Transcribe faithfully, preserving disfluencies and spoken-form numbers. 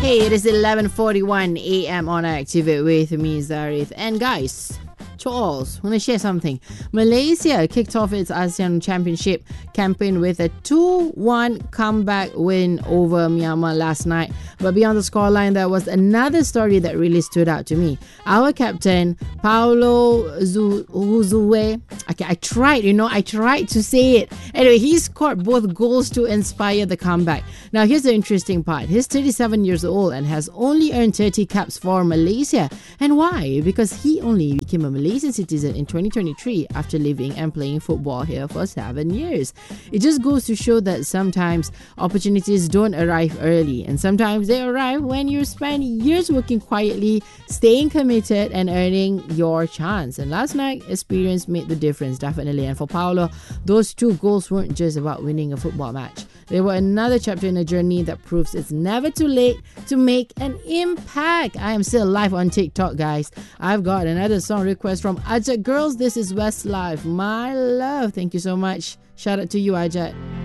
Hey, it is eleven forty-one a m on Activate with me, Zarif. And guys, Charles, I want to share something. Malaysia kicked off its ASEAN Championship campaign with a two one comeback win over Myanmar last night. But beyond the scoreline, there was another story that really stood out to me. Our captain, Paulo Huzue, okay, I tried, you know, I tried to say it. Anyway, he scored both goals to inspire the comeback. Now, here's the interesting part. He's thirty-seven years old and has only earned thirty caps for Malaysia. And why? Because he only became a Malaysian citizen in twenty twenty-three after living and playing football here for seven years. It just goes to show that sometimes opportunities don't arrive early, and sometimes they arrive when you spend years working quietly, staying committed, and earning your chance. And last night, experience made the difference, definitely. And for Paulo, those two goals weren't just about winning a football match. They were another chapter in a journey that proves it's never too late to make an impact. I am still live on TikTok, guys. I've got another song request from Ajat Girls. This is Westlife, My Love. Thank you so much. Shout out to you, Ajat.